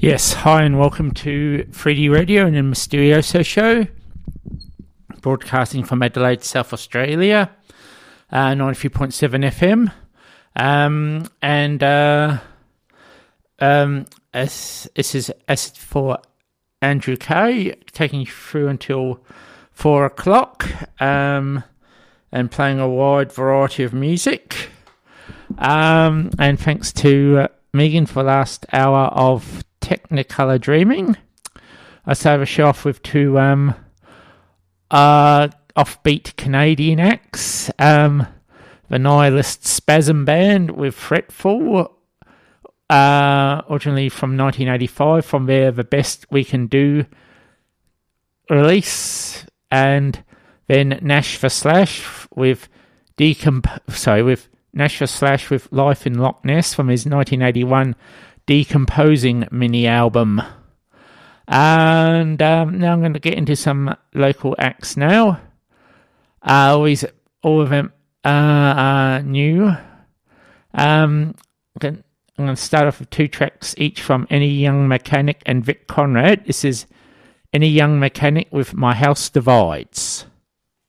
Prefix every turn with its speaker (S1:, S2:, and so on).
S1: Yes, hi and welcome to 3D Radio and the Mysterioso Show, broadcasting from Adelaide, South Australia, 93.7 FM. As this is as for Andrew Kay, taking you through until 4 o'clock, and playing a wide variety of music. And thanks to Megan for the last hour of Technicolor Dreaming. I started the show off with two offbeat Canadian acts. The Nihilist Spasm Band with Fretful, originally from 1985, from their The Best We Can Do release, and then Nash for Slash with Nash for Slash with Life in Loch Ness from his 1981 Decomposing mini album. And now I'm going to get into some local acts now. All of them are new. I'm going to start off with two tracks each from Any Young Mechanic and Vic Conrad. This is Any Young Mechanic with My House Divides.